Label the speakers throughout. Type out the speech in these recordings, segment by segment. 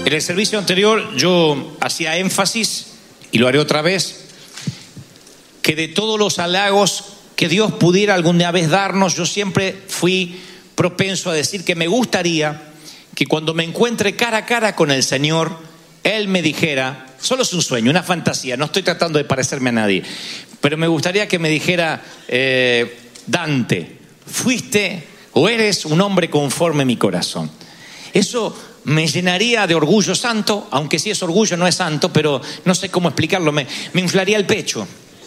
Speaker 1: En el servicio anterior yo hacía énfasis, y lo haré otra vez, que de todos los halagos que Dios pudiera alguna vez darnos, yo siempre fui propenso a decir que me gustaría que cuando me encuentre cara a cara con el Señor, Él me dijera, solo es un sueño, una fantasía, no estoy tratando de parecerme a nadie, pero me gustaría que me dijera, Dante, fuiste o eres un hombre conforme a mi corazón. Eso me llenaría de orgullo santo, aunque si es orgullo no es santo, pero no sé cómo explicarlo, me inflaría el pecho.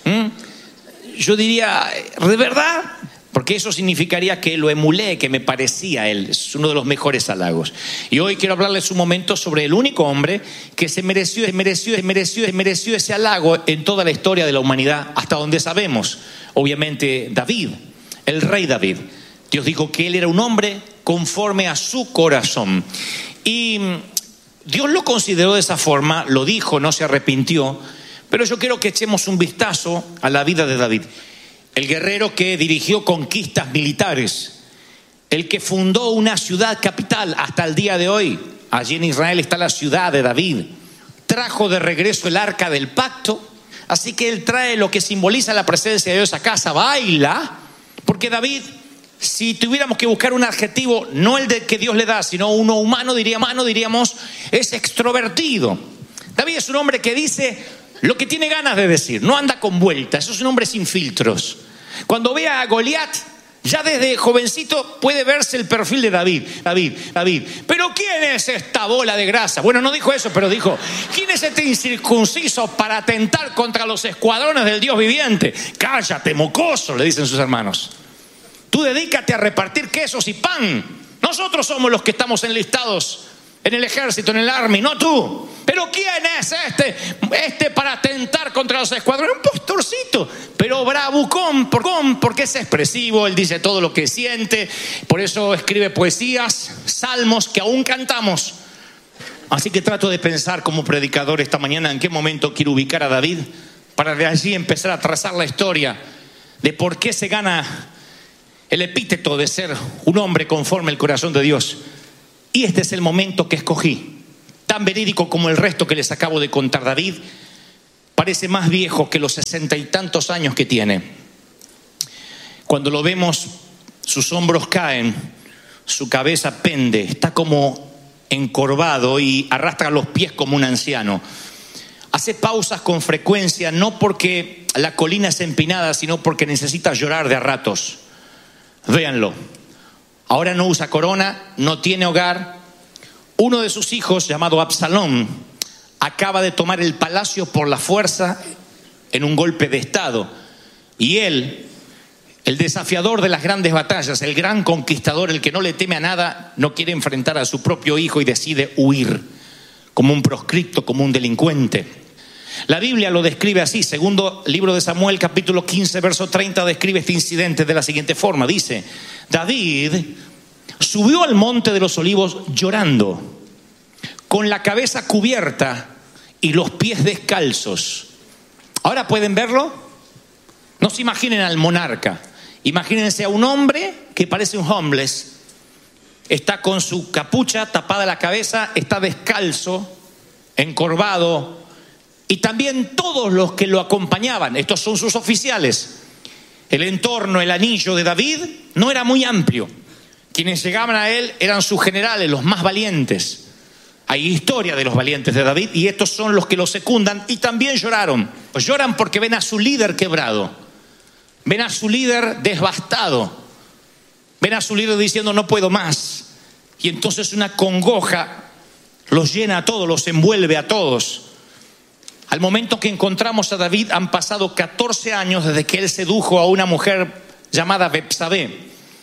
Speaker 1: Yo diría, ¿de verdad? Porque eso significaría que lo emulé, que me parecía a él. Es uno de los mejores halagos. Y hoy quiero hablarles un momento sobre el único hombre que se mereció ese halago en toda la historia de la humanidad, hasta donde sabemos. Obviamente David, el rey David. Dios dijo que él era un hombre conforme a su corazón. Y Dios lo consideró de esa forma, lo dijo, no se arrepintió. Pero yo quiero que echemos un vistazo a la vida de David. El guerrero que dirigió conquistas militares, el que fundó una ciudad capital hasta el día de hoy. Allí en Israel está la ciudad de David. Trajo de regreso el arca del pacto. Así que él trae lo que simboliza la presencia de Dios a casa, baila. Porque David, si tuviéramos que buscar un adjetivo, no el de que Dios le da, sino uno humano, diríamos, es extrovertido. David es un hombre que dice lo que tiene ganas de decir, no anda con vueltas, eso es un hombre sin filtros. Cuando ve a Goliat, ya desde jovencito puede verse el perfil de David. ¿Pero quién es esta bola de grasa? Bueno, no dijo eso, pero dijo, ¿quién es este incircunciso para atentar contra los escuadrones del Dios viviente? Cállate, mocoso, le dicen sus hermanos. Tú dedícate a repartir quesos y pan. Nosotros somos los que estamos enlistados en el ejército, en el army, no tú. Pero ¿quién es este para atentar contra los escuadrones? Un pastorcito, pero bravucón, porque es expresivo, él dice todo lo que siente, por eso escribe poesías, salmos que aún cantamos. Así que trato de pensar como predicador esta mañana en qué momento quiero ubicar a David, para de allí empezar a trazar la historia de por qué se gana el epíteto de ser un hombre conforme al corazón de Dios. Y este es el momento que escogí, tan verídico como el resto que les acabo de contar. David parece más viejo que los 60 y tantos años que tiene. Cuando lo vemos, sus hombros caen, su cabeza pende, está como encorvado y arrastra los pies como un anciano. Hace pausas con frecuencia, no porque la colina es empinada, sino porque necesita llorar de a ratos. Véanlo. Ahora no usa corona, no tiene hogar. Uno de sus hijos, llamado Absalón, acaba de tomar el palacio por la fuerza en un golpe de estado. Y él, el desafiador de las grandes batallas, el gran conquistador, el que no le teme a nada, no quiere enfrentar a su propio hijo y decide huir, como un proscripto, como un delincuente. La Biblia lo describe así. Segundo libro de Samuel, capítulo 15, verso 30, describe este incidente de la siguiente forma. Dice, David subió al monte de los olivos llorando, con la cabeza cubierta y los pies descalzos. ¿Ahora pueden verlo? No se imaginen al monarca. Imagínense a un hombre que parece un homeless. Está con su capucha tapada la cabeza, está descalzo, encorvado. Y también todos los que lo acompañaban, estos son sus oficiales. El entorno, el anillo de David no era muy amplio. Quienes llegaban a él eran sus generales, los más valientes. Hay historia de los valientes de David y estos son los que lo secundan y también lloraron. Pues lloran porque ven a su líder quebrado, ven a su líder devastado, ven a su líder diciendo no puedo más. Y entonces una congoja los llena a todos, los envuelve a todos. Al momento que encontramos a David han pasado 14 años desde que él sedujo a una mujer llamada Betsabé.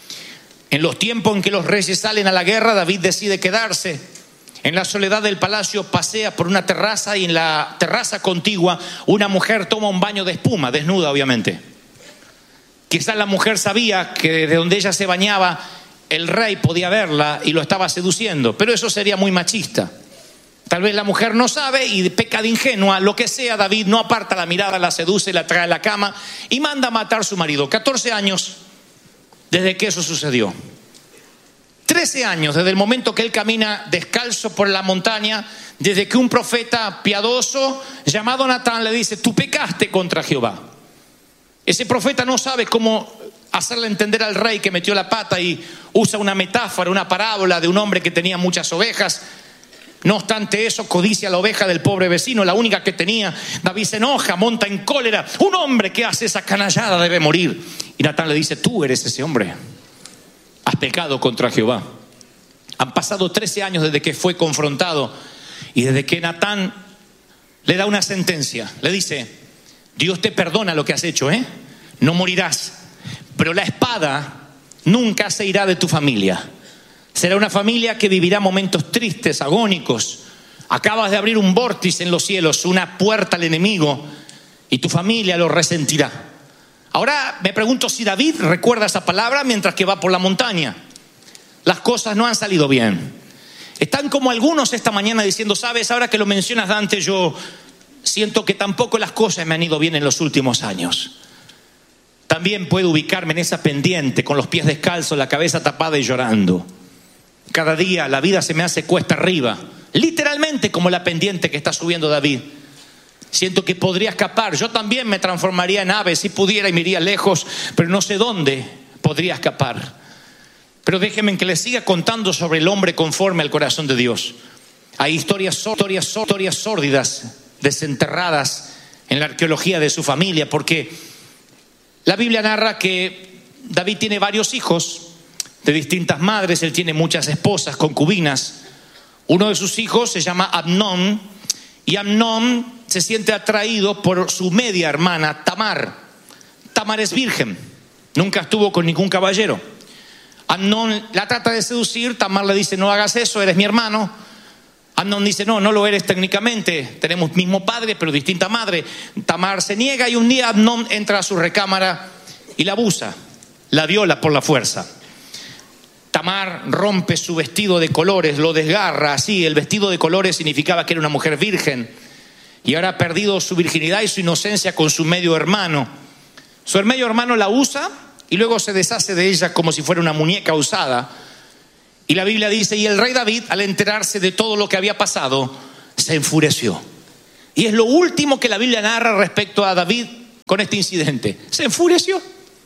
Speaker 1: En los tiempos en que los reyes salen a la guerra, David decide quedarse. En la soledad del palacio pasea por una terraza y en la terraza contigua una mujer toma un baño de espuma, desnuda obviamente. Quizás la mujer sabía que desde donde ella se bañaba el rey podía verla y lo estaba seduciendo, pero eso sería muy machista. Tal vez la mujer no sabe y peca de ingenua, lo que sea, David no aparta la mirada, la seduce, la trae a la cama y manda a matar a su marido. 14 años desde que eso sucedió. 13 años desde el momento que él camina descalzo por la montaña, desde que un profeta piadoso llamado Natán le dice: tú pecaste contra Jehová. Ese profeta no sabe cómo hacerle entender al rey que metió la pata y usa una metáfora, una parábola de un hombre que tenía muchas ovejas. No obstante eso, codicia la oveja del pobre vecino, la única que tenía. David se enoja, monta en cólera. Un hombre que hace esa canallada debe morir. Y Natán le dice: tú eres ese hombre. Has pecado contra Jehová. Han pasado 13 años desde que fue confrontado y desde que Natán le da una sentencia. Le dice: Dios te perdona lo que has hecho, no morirás, pero la espada nunca se irá de tu familia. Será una familia que vivirá momentos tristes, agónicos. Acabas de abrir un vórtice en los cielos, una puerta al enemigo, y tu familia lo resentirá. Ahora me pregunto si David recuerda esa palabra mientras que va por la montaña. Las cosas no han salido bien. Están como algunos esta mañana diciendo: sabes, ahora que lo mencionas, Dante, yo siento que tampoco las cosas me han ido bien en los últimos años. También puedo ubicarme en esa pendiente, con los pies descalzos, la cabeza tapada y llorando. Cada día la vida se me hace cuesta arriba, literalmente como la pendiente que está subiendo David. Siento que podría escapar. Yo también me transformaría en ave si pudiera y me iría lejos, pero no sé dónde podría escapar. Pero déjenme que les siga contando sobre el hombre conforme al corazón de Dios. Hay historias sórdidas, desenterradas en la arqueología de su familia, porque la Biblia narra que David tiene varios hijos de distintas madres. Él tiene muchas esposas, concubinas. Uno de sus hijos se llama Amnón, y Amnón se siente atraído por su media hermana Tamar. Tamar es virgen, nunca estuvo con ningún caballero. Amnón la trata de seducir. Tamar le dice: no hagas eso, eres mi hermano. Amnón dice: no lo eres técnicamente, tenemos mismo padre pero distinta madre. Tamar se niega y un día Amnón entra a su recámara y la abusa, la viola por la fuerza. Tamar rompe su vestido de colores, lo desgarra así. El vestido de colores significaba que era una mujer virgen y ahora ha perdido su virginidad y su inocencia con su medio hermano. Su medio hermano la usa y luego se deshace de ella como si fuera una muñeca usada. Y la Biblia dice: y el rey David, al enterarse de todo lo que había pasado, se enfureció. Y es lo último que la Biblia narra respecto a David con este incidente. Se enfureció.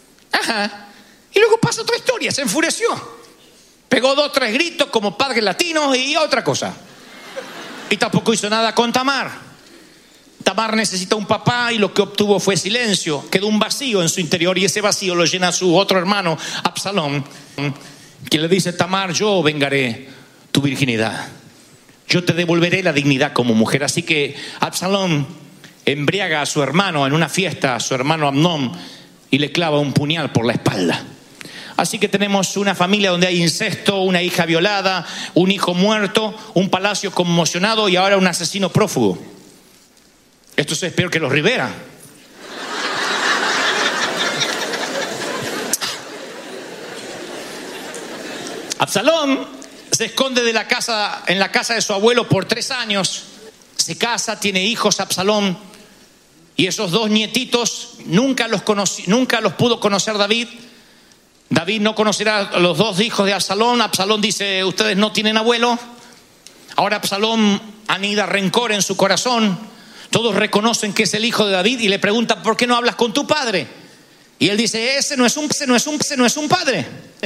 Speaker 1: Y luego pasa otra historia: se enfureció. Pegó 2 o 3 gritos como padres latinos y otra cosa. Y tampoco hizo nada con Tamar. Tamar necesita un papá y lo que obtuvo fue silencio. Quedó un vacío en su interior y ese vacío lo llena su otro hermano, Absalón, que le dice: Tamar, yo vengaré tu virginidad. Yo te devolveré la dignidad como mujer. Así que Absalón embriaga a su hermano en una fiesta, a su hermano Amnón, y le clava un puñal por la espalda. Así que tenemos una familia donde hay incesto, una hija violada, un hijo muerto, un palacio conmocionado y ahora un asesino prófugo. Esto es peor que los Rivera. Absalón se esconde en la casa de su abuelo por 3 años. Se casa, tiene hijos Absalón, y esos 2 nietitos nunca los pudo conocer David. David no conocerá a los 2 hijos de Absalón. Absalón dice: ustedes no tienen abuelo. Ahora Absalón anida rencor en su corazón. Todos reconocen que es el hijo de David y le preguntan: ¿por qué no hablas con tu padre? Y él dice: ese no es un padre.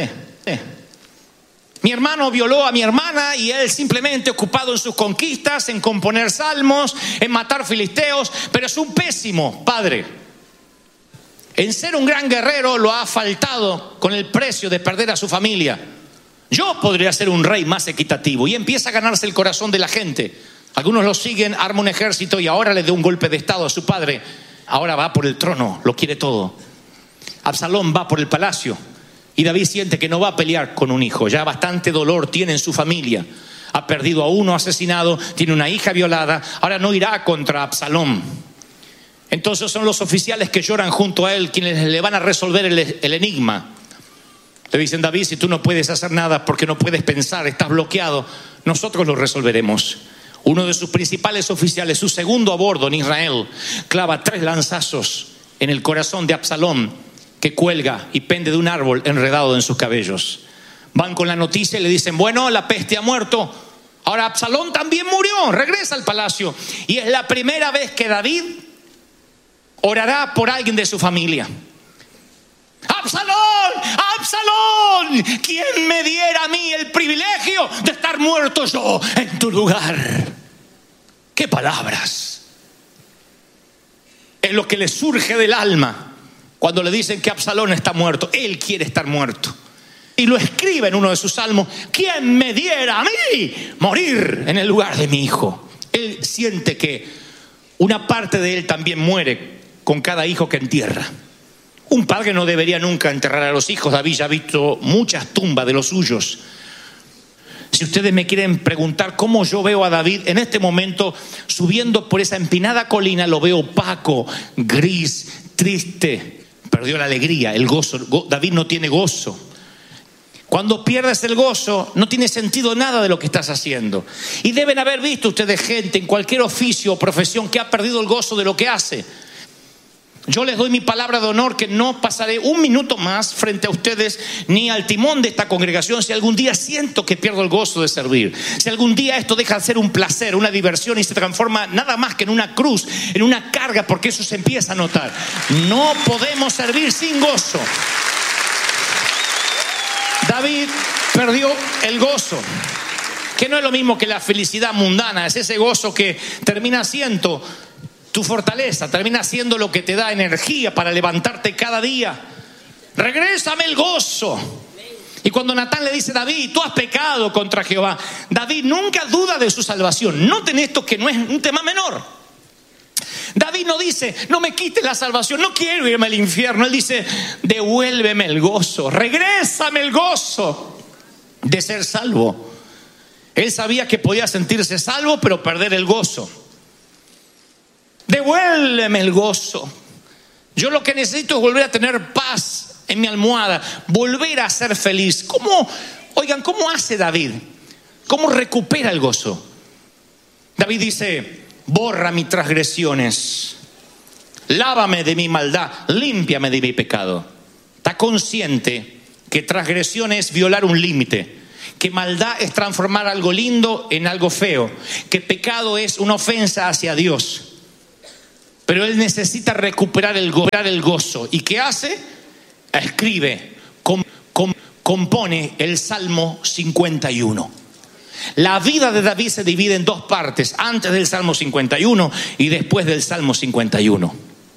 Speaker 1: Mi hermano violó a mi hermana y él simplemente ocupado en sus conquistas, en componer salmos, en matar filisteos, pero es un pésimo padre. En ser un gran guerrero lo ha faltado con el precio de perder a su familia. Yo podría ser un rey más equitativo. Y empieza a ganarse el corazón de la gente. Algunos lo siguen, arma un ejército y ahora le da un golpe de estado a su padre. Ahora va por el trono, lo quiere todo. Absalón va por el palacio y David siente que no va a pelear con un hijo. Ya bastante dolor tiene en su familia. Ha perdido a uno asesinado, tiene una hija violada. Ahora no irá contra Absalón. Entonces son los oficiales que lloran junto a él quienes le van a resolver el enigma. Le dicen: David, si tú no puedes hacer nada porque no puedes pensar, estás bloqueado, nosotros lo resolveremos. Uno de sus principales oficiales, su segundo a bordo en Israel, clava 3 lanzazos en el corazón de Absalón, que cuelga y pende de un árbol enredado en sus cabellos. Van con la noticia y le dicen, bueno, la peste ha muerto. Ahora Absalón también murió, regresa al palacio. Y es la primera vez que David orará por alguien de su familia. Absalón, Absalón, ¿quién me diera a mí el privilegio de estar muerto yo en tu lugar? ¡Qué palabras! Es lo que le surge del alma cuando le dicen que Absalón está muerto. Él quiere estar muerto. Y lo escribe en uno de sus salmos: ¿quién me diera a mí morir en el lugar de mi hijo? Él siente que una parte de él también muere con cada hijo que entierra. Un padre no debería nunca enterrar a los hijos. David ya ha visto muchas tumbas de los suyos. Si ustedes me quieren preguntar cómo yo veo a David en este momento subiendo por esa empinada colina, lo veo opaco, gris, triste. Perdió la alegría, el gozo. David no tiene gozo. Cuando pierdes el gozo, no tiene sentido nada de lo que estás haciendo. Y deben haber visto ustedes gente en cualquier oficio o profesión que ha perdido el gozo de lo que hace. Yo les doy mi palabra de honor que no pasaré un minuto más frente a ustedes ni al timón de esta congregación si algún día siento que pierdo el gozo de servir. Si algún día esto deja de ser un placer, una diversión y se transforma nada más que en una cruz, en una carga, porque eso se empieza a notar. No podemos servir sin gozo. David perdió el gozo, que no es lo mismo que la felicidad mundana, es ese gozo que termina siendo tu fortaleza, termina siendo lo que te da energía para levantarte cada día. Regrésame el gozo. Y cuando Natán le dice: David, tú has pecado contra Jehová, David nunca duda de su salvación. Noten esto, que no es un tema menor. David no dice: no me quites la salvación, no quiero irme al infierno. Él dice: devuélveme el gozo, regrésame el gozo de ser salvo. Él sabía que podía sentirse salvo pero perder el gozo. Devuélveme el gozo. Yo lo que necesito es volver a tener paz en mi almohada, volver a ser feliz. Oigan, ¿cómo hace David? ¿Cómo recupera el gozo? David dice: borra mis transgresiones, lávame de mi maldad, límpiame de mi pecado. Está consciente que transgresión es violar un límite, que maldad es transformar algo lindo en algo feo, que pecado es una ofensa hacia Dios. Pero él necesita recuperar el gozo. ¿Y qué hace? Escribe, compone el Salmo 51. La vida de David se divide en dos partes: antes del Salmo 51 y después del Salmo 51.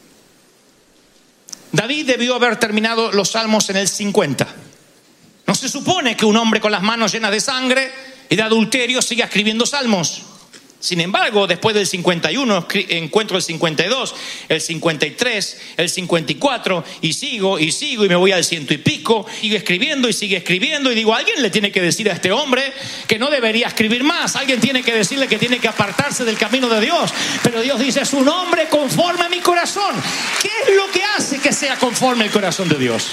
Speaker 1: David debió haber terminado los salmos en el 50. No se supone que un hombre con las manos llenas de sangre y de adulterio siga escribiendo salmos. Sin embargo, después del 51 encuentro el 52, el 53, el 54 y sigo y me voy al 100 y pico. Sigue escribiendo y sigue escribiendo y digo: alguien le tiene que decir a este hombre que no debería escribir más. Alguien tiene que decirle que tiene que apartarse del camino de Dios. Pero Dios dice: es un hombre conforme a mi corazón. ¿Qué es lo que hace que sea conforme al corazón de Dios?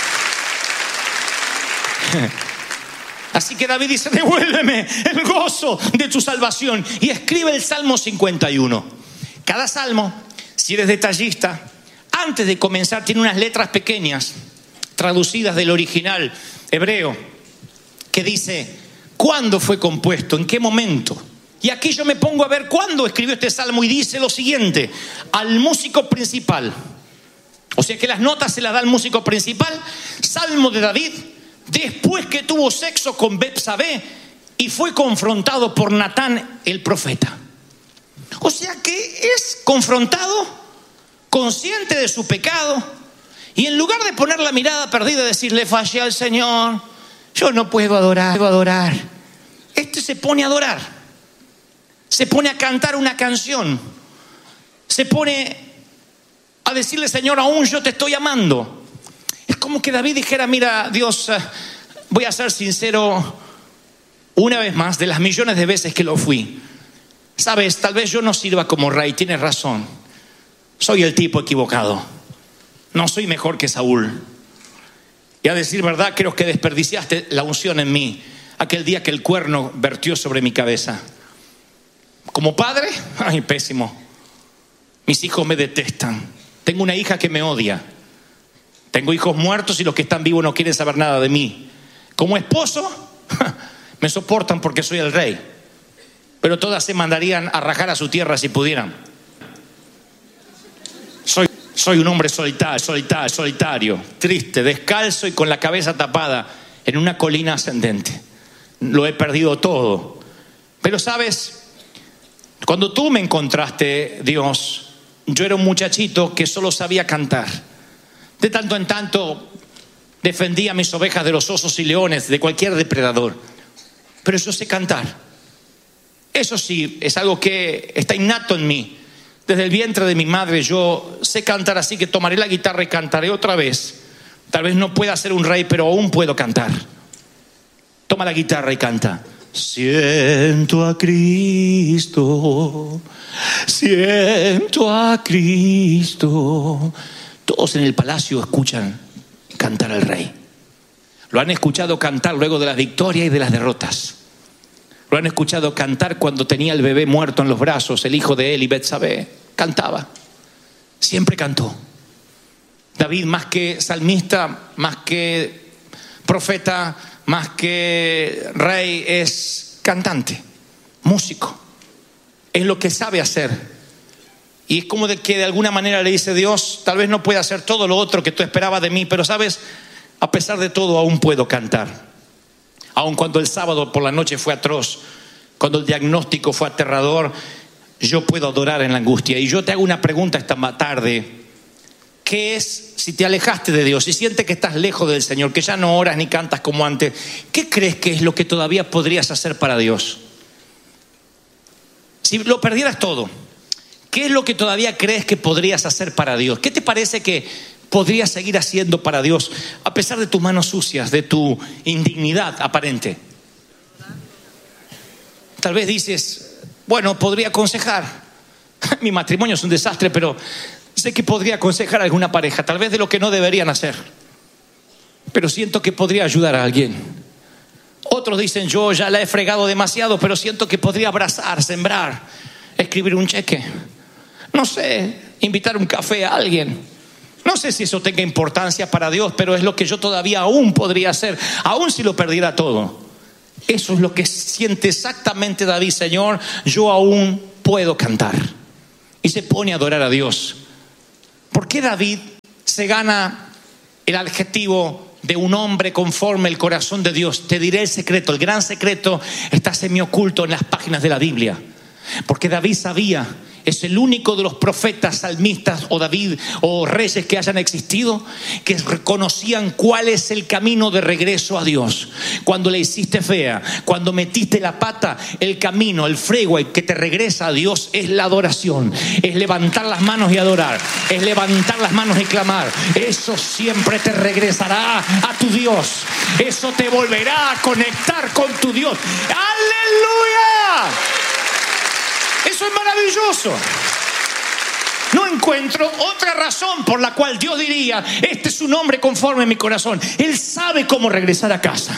Speaker 1: Así que David dice: devuélveme el gozo de tu salvación. Y escribe el Salmo 51. Cada salmo, si eres detallista, antes de comenzar tiene unas letras pequeñas traducidas del original hebreo que dice cuándo fue compuesto, en qué momento. Y aquí yo me pongo a ver cuándo escribió este salmo y dice lo siguiente: al músico principal. O sea que las notas se las da al músico principal. Salmo de David después que tuvo sexo con Betsabé y fue confrontado por Natán el profeta. O sea que es confrontado, consciente de su pecado, y en lugar de poner la mirada perdida y decir: le fallé al Señor, yo no puedo adorar, este se pone a adorar, se pone a cantar una canción, se pone a decirle: Señor, aún yo te estoy amando. Es como que David dijera: mira, Dios, voy a ser sincero una vez más, de las millones de veces que lo fui. Sabes, tal vez yo no sirva como rey, tienes razón. Soy el tipo equivocado. No soy mejor que Saúl. Y a decir verdad, creo que desperdiciaste la unción en mí aquel día que el cuerno vertió sobre mi cabeza. Como padre, ay, pésimo. Mis hijos me detestan. Tengo una hija que me odia. Tengo hijos muertos y los que están vivos no quieren saber nada de mí. Como esposo, me soportan porque soy el rey, pero todas se mandarían a rajar a su tierra si pudieran. Soy un hombre solitario, triste, descalzo y con la cabeza tapada en una colina ascendente. Lo he perdido todo. Pero sabes, cuando tú me encontraste, Dios, yo era un muchachito que solo sabía cantar. De tanto en tanto defendía a mis ovejas de los osos y leones, de cualquier depredador. Pero yo sé cantar. Eso sí, es algo que está innato en mí. Desde el vientre de mi madre yo sé cantar, así que tomaré la guitarra y cantaré otra vez. Tal vez no pueda ser un rey, pero aún puedo cantar. Toma la guitarra y canta. Siento a Cristo, siento a Cristo. Todos en el palacio escuchan cantar al rey. Lo han escuchado cantar luego de las victorias y de las derrotas. Lo han escuchado cantar cuando tenía el bebé muerto en los brazos, el hijo de él y Betsabé. Cantaba, siempre cantó. David, más que salmista, más que profeta, más que rey, es cantante, músico. Es lo que sabe hacer. Y es como de que de alguna manera le dice: Dios, tal vez no pueda hacer todo lo otro que tú esperabas de mí, pero sabes, a pesar de todo aún puedo cantar. Aun cuando el sábado por la noche fue atroz, cuando el diagnóstico fue aterrador, yo puedo adorar en la angustia. Y yo te hago una pregunta esta tarde: ¿qué es, si te alejaste de Dios, si sientes que estás lejos del Señor, que ya no oras ni cantas como antes, qué crees que es lo que todavía podrías hacer para Dios? Si lo perdieras todo, ¿qué es lo que todavía crees que podrías hacer para Dios? ¿Qué te parece que podrías seguir haciendo para Dios a pesar de tus manos sucias, de tu indignidad aparente? Tal vez dices: bueno, podría aconsejar. Mi matrimonio es un desastre, pero sé que podría aconsejar a alguna pareja, tal vez de lo que no deberían hacer, pero siento que podría ayudar a alguien. Otros dicen: yo ya la he fregado demasiado, pero siento que podría abrazar, sembrar, escribir un cheque, no sé, invitar un café a alguien. No sé si eso tenga importancia para Dios, pero es lo que yo todavía aún podría hacer, aún si lo perdiera todo. Eso es lo que siente exactamente David: Señor, yo aún puedo cantar. Y se pone a adorar a Dios. ¿Por qué David se gana el adjetivo de un hombre conforme el corazón de Dios? Te diré el secreto, el gran secreto está semioculto en las páginas de la Biblia. Porque David sabía, es el único de los profetas, salmistas o David o reyes que hayan existido, que reconocían cuál es el camino de regreso a Dios. Cuando le hiciste fea, cuando metiste la pata, el camino, el freeway que te regresa a Dios es la adoración, es levantar las manos y adorar, es levantar las manos y clamar. Eso siempre te regresará a tu Dios, eso te volverá a conectar con tu Dios. ¡Aleluya! Eso es maravilloso. No encuentro otra razón por la cual Dios diría: este es un hombre conforme a mi corazón. Él sabe cómo regresar a casa.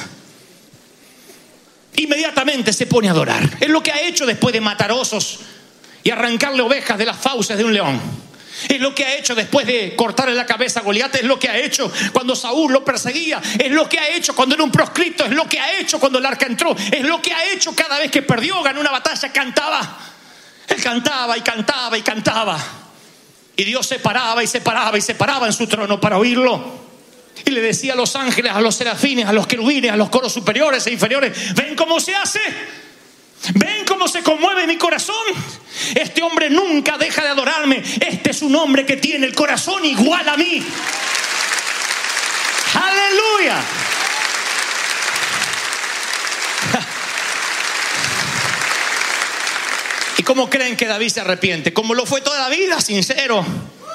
Speaker 1: Inmediatamente se pone a adorar. Es lo que ha hecho después de matar osos y arrancarle ovejas de las fauces de un león. Es lo que ha hecho después de cortarle la cabeza a Goliat. Es lo que ha hecho cuando Saúl lo perseguía. Es lo que ha hecho cuando era un proscripto. Es lo que ha hecho cuando el arca entró. Es lo que ha hecho cada vez que perdió, ganó una batalla, cantaba. Él cantaba y cantaba y cantaba. Y Dios se paraba y se paraba y se paraba en su trono para oírlo. Y le decía a los ángeles, a los serafines, a los querubines, a los coros superiores e inferiores: ven cómo se hace, ven cómo se conmueve mi corazón. Este hombre nunca deja de adorarme. Este es un hombre que tiene el corazón igual a mí. ¡Aleluya! ¿Y cómo creen que David se arrepiente? Como lo fue toda la vida, sincero.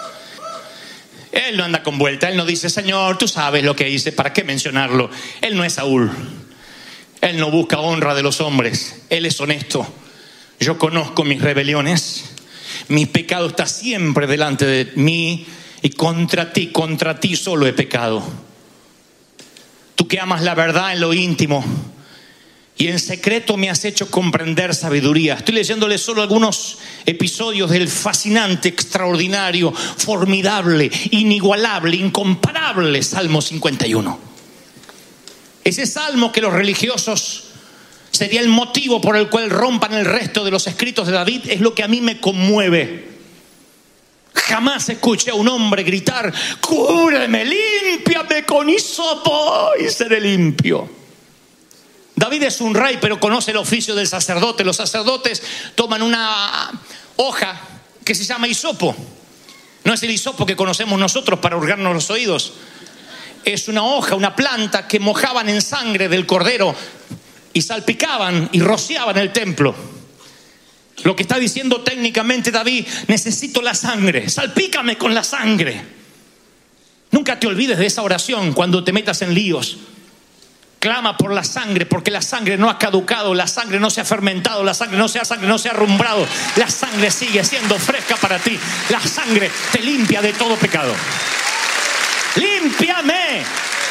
Speaker 1: Él no anda con vuelta. Él no dice: Señor, tú sabes lo que hice, ¿para qué mencionarlo? Él no es Saúl. Él no busca honra de los hombres. Él es honesto. Yo conozco mis rebeliones. Mi pecado está siempre delante de mí. Y contra ti solo he pecado. Tú que amas la verdad en lo íntimo y en secreto me has hecho comprender sabiduría. Estoy leyéndole solo algunos episodios del fascinante, extraordinario, formidable, inigualable, incomparable Salmo 51. Ese salmo que los religiosos sería el motivo por el cual rompan el resto de los escritos de David es lo que a mí me conmueve. Jamás escuché a un hombre gritar: cúbreme, límpiame con hisopo y seré limpio. David es un rey, pero conoce el oficio del sacerdote. Los sacerdotes toman una hoja que se llama hisopo. No es el hisopo que conocemos nosotros para hurgarnos los oídos. Es una hoja, una planta que mojaban en sangre del cordero y salpicaban y rociaban el templo. Lo que está diciendo técnicamente David: necesito la sangre, salpícame con la sangre. Nunca te olvides de esa oración cuando te metas en líos. Clama por la sangre, porque la sangre no ha caducado, la sangre no se ha fermentado, la sangre no se ha arrumbrado, la sangre sigue siendo fresca para ti. La sangre te limpia de todo pecado. ¡Límpiame!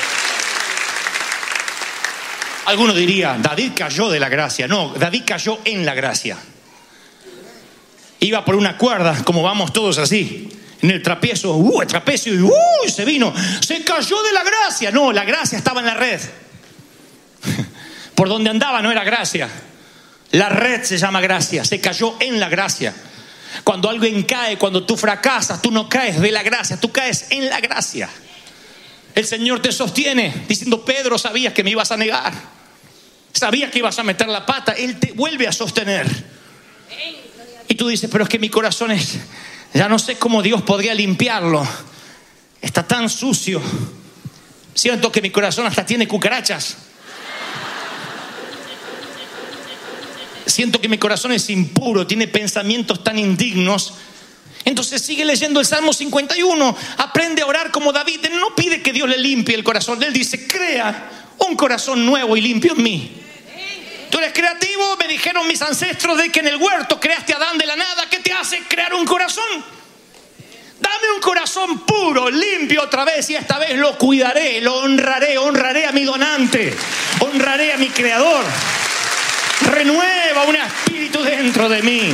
Speaker 1: Alguno diría: David cayó de la gracia. No, David cayó en la gracia. Iba por una cuerda, como vamos todos así, en el trapecio, y se vino, se cayó de la gracia. No, la gracia estaba en la red. Por donde andaba no era gracia. La red se llama gracia. Se cayó en la gracia. Cuando alguien cae, cuando tú fracasas, tú no caes de la gracia, tú caes en la gracia. El Señor te sostiene diciendo: Pedro, sabías que me ibas a negar, sabías que ibas a meter la pata. Él te vuelve a sostener. Y tú dices: pero es que mi corazón ya no sé cómo Dios podría limpiarlo, está tan sucio, siento que mi corazón hasta tiene cucarachas, siento que mi corazón es impuro, tiene pensamientos tan indignos. Entonces sigue leyendo el Salmo 51, aprende a orar como David. Él no pide que Dios le limpie el corazón, él dice: crea un corazón nuevo y limpio en mí. Tú eres creativo, me dijeron mis ancestros de que en el huerto creaste a Adán de la nada. ¿Qué te hace crear un corazón? Dame un corazón puro, limpio otra vez, y esta vez lo cuidaré, lo honraré a mi donante, honraré a mi creador. Renueva un espíritu dentro de mí.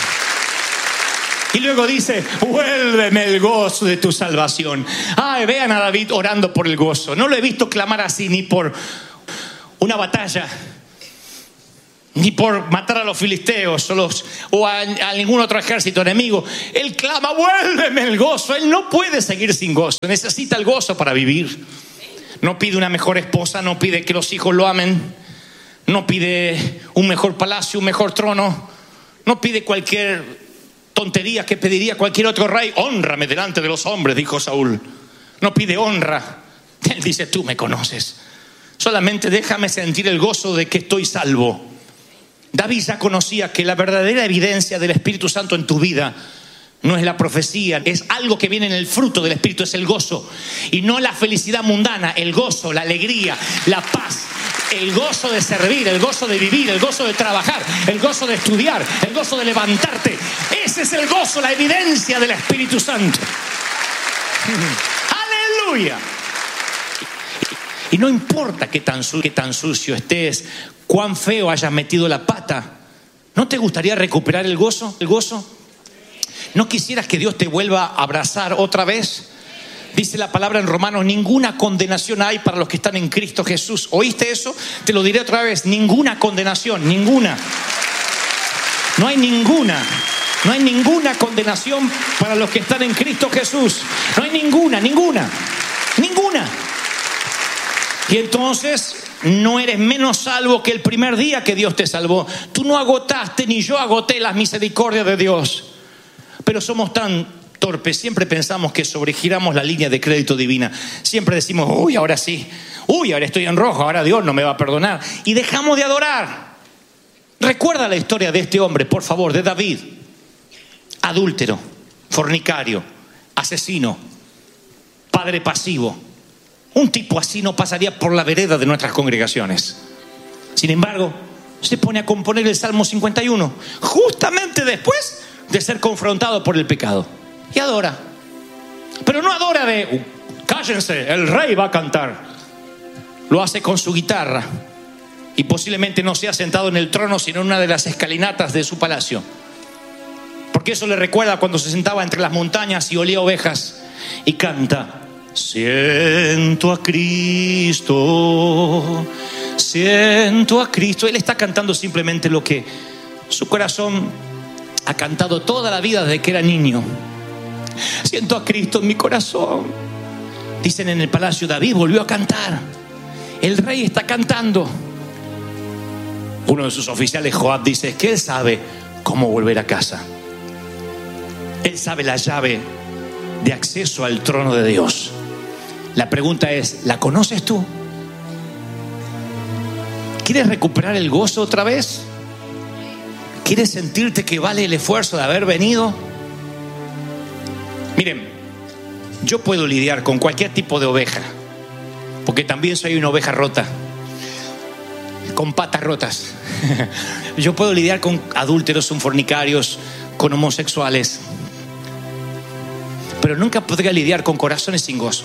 Speaker 1: Y luego dice: vuélveme el gozo de tu salvación. Ay, vean a David orando por el gozo. No lo he visto clamar así ni por una batalla, ni por matar a los filisteos o a ningún otro ejército enemigo. Él clama: vuélveme el gozo. Él no puede seguir sin gozo, necesita el gozo para vivir. No pide una mejor esposa, no pide que los hijos lo amen, no pide un mejor palacio, un mejor trono, no pide cualquier tontería que pediría cualquier otro rey. Hónrame delante de los hombres, dijo Saúl. No pide honra. Él dice: tú me conoces, solamente déjame sentir el gozo de que estoy salvo. David ya conocía que la verdadera evidencia del Espíritu Santo en tu vida no es la profecía, es algo que viene en el fruto del Espíritu, es el gozo. Y no la felicidad mundana, el gozo, la alegría, la paz, el gozo de servir, el gozo de vivir, el gozo de trabajar, el gozo de estudiar, el gozo de levantarte. Ese es el gozo, la evidencia del Espíritu Santo. ¡Aleluya! Y no importa qué tan sucio estés, cuán feo hayas metido la pata, ¿no te gustaría recuperar el gozo? ¿El gozo? ¿No quisieras que Dios te vuelva a abrazar otra vez? Dice la palabra en Romanos: ninguna condenación hay para los que están en Cristo Jesús. ¿Oíste eso? Te lo diré otra vez: ninguna condenación, ninguna. No hay ninguna condenación para los que están en Cristo Jesús. No hay ninguna. Y entonces no eres menos salvo que el primer día que Dios te salvó. Tú no agotaste, ni yo agoté las misericordias de Dios. Pero somos tan torpes, siempre pensamos que sobregiramos la línea de crédito divina. Siempre decimos: uy, ahora sí, uy, ahora estoy en rojo, ahora Dios no me va a perdonar. Y dejamos de adorar. Recuerda la historia de este hombre, por favor, de David. Adúltero, fornicario, asesino, padre pasivo. Un tipo así no pasaría por la vereda de nuestras congregaciones. Sin embargo, se pone a componer el Salmo 51 justamente después de ser confrontado por el pecado. Y adora. Pero no adora de cállense, el rey va a cantar. Lo hace con su guitarra. Y posiblemente no sea sentado en el trono, sino en una de las escalinatas de su palacio. Porque eso le recuerda cuando se sentaba entre las montañas y olía ovejas y canta: Siento a Cristo, siento a Cristo. Él está cantando simplemente lo que su corazón ha cantado toda la vida desde que era niño. Siento a Cristo en mi corazón. Dicen en el palacio, David volvió a cantar. El rey está cantando. Uno de sus oficiales, Joab, dice que él sabe cómo volver a casa. Él sabe la llave de acceso al trono de Dios. La pregunta es, ¿la conoces tú? ¿Quieres recuperar el gozo otra vez? ¿Quieres sentirte que vale el esfuerzo de haber venido? Miren, yo puedo lidiar con cualquier tipo de oveja, porque también soy una oveja rota, con patas rotas. Yo puedo lidiar con adúlteros, con fornicarios, con homosexuales, pero nunca podría lidiar con corazones sin gozo.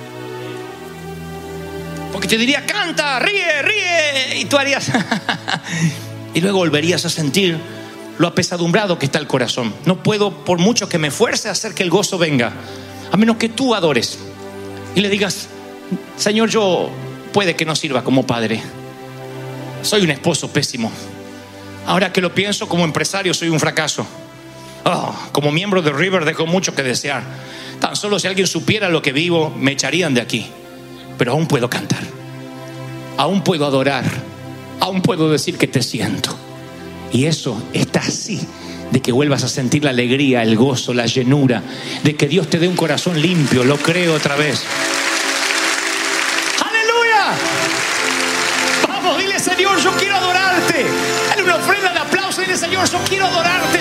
Speaker 1: Porque te diría, canta, ríe, ríe, y tú harías y luego volverías a sentir lo apesadumbrado que está el corazón. No puedo, por mucho que me esfuerce, hacer que el gozo venga, a menos que tú adores y le digas, Señor, yo puede que no sirva como padre, soy un esposo pésimo, ahora que lo pienso, como empresario soy un fracaso, como miembro de River dejo mucho que desear, tan solo si alguien supiera lo que vivo me echarían de aquí, pero aún puedo cantar, aún puedo adorar, aún puedo decir que te siento. Y eso está así de que vuelvas a sentir la alegría, el gozo, la llenura, de que Dios te dé un corazón limpio. Lo creo otra vez. ¡Aleluya! Vamos, dile, Señor, yo quiero adorarte. Dale una ofrenda de aplauso y dile, Señor, yo quiero adorarte.